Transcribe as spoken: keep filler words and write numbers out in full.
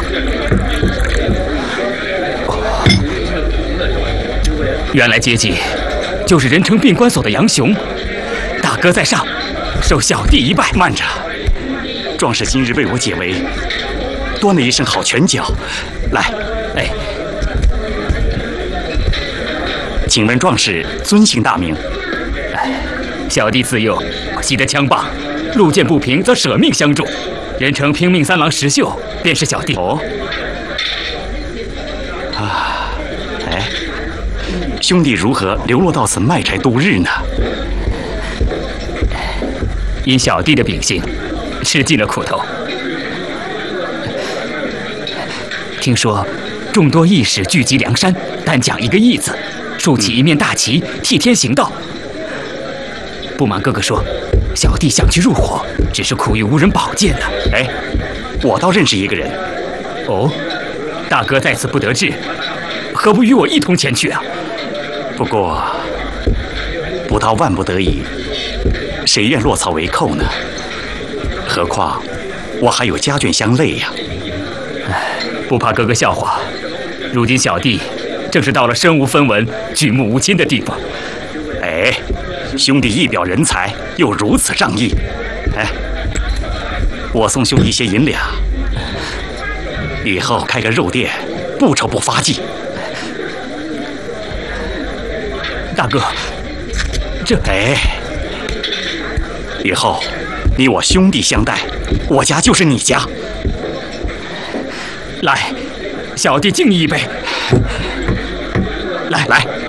原来阶级就是人称病关所的杨雄，大哥在上，受小弟一拜。 慢着，壮士今日为我解围，端了一身好拳脚。来， 哎， 请问壮士尊姓大名？ 哎，小弟自幼习得枪棒，路见不平则舍命相助，人称拼命三郎石秀，便是小弟。 哦，啊，哎，兄弟如何流落到此卖柴度日呢？ 因小弟的秉性，吃尽了苦头。听说众多义士聚集梁山，单讲一个义字，竖起一面大旗，替天行道。不瞒哥哥说，小弟想去入伙，只是苦于无人保荐呢。 哎，我倒认识一个人。 哦，大哥在此不得志，何不与我一同前去啊？ 不过，不到万不得已，谁愿落草为寇呢？何况我还有家眷相累呀。 唉，不怕哥哥笑话，如今小弟正是到了身无分文、举目无亲的地步。 哎，兄弟一表人才，又如此仗义。哎，我送兄弟些银两，以后开个肉店，不愁不发迹。 大哥，这…… 哎，以后你我兄弟相待，我家就是你家。 来，小弟敬你一杯。来来。